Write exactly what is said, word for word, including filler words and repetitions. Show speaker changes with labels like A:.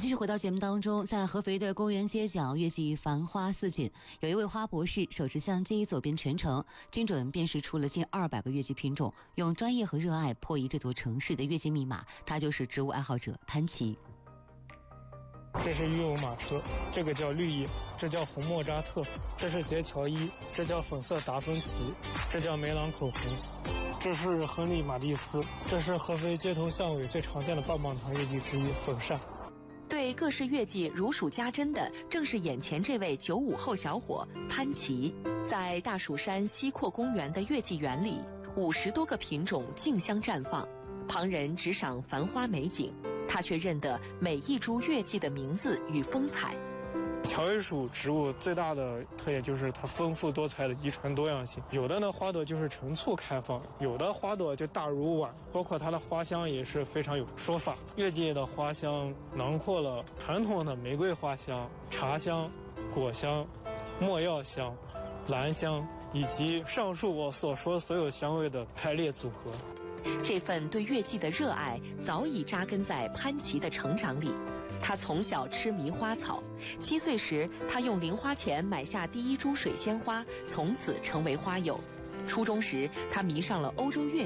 A: 继续回到节目当中，在合肥的公园街角，月季繁花似锦。有一位花博士手持相机走遍全城，精准辨识出了近二百个月季品种，用专业和热爱破译这座城市的月季密码。他就是植物爱好者潘琪。
B: 这是玉欧马车，这个叫绿叶，这叫红莫扎特，这是杰乔伊，这叫粉色达芬奇，这叫梅朗口红，这是亨利马蒂斯，这是合肥街头巷尾最常见的棒棒糖月季之一粉扇。
C: 对各式月季如数家珍的，正是眼前这位九五后小伙潘琪。在大蜀山西阔公园的月季园里，五十多个品种竞相绽放，旁人只赏繁花美景，他却认得每一株月季的名字与风采。
B: 乔尾属植物最大的特点就是它丰富多彩的遗传多样性，有的呢花朵就是成簇开放，有的花朵就大如碗，包括它的花香也是非常有说法。月季的花香囊括了传统的玫瑰花香、茶香、果香、没药香、兰香，以及上述我所说所有香味的排列组合。
C: 这份对月季的热爱早已扎根在潘琪的成长里。他从小痴迷花草，七岁时他用零花钱买下第一株水仙花，从此成为花友。初中时他迷上了欧洲月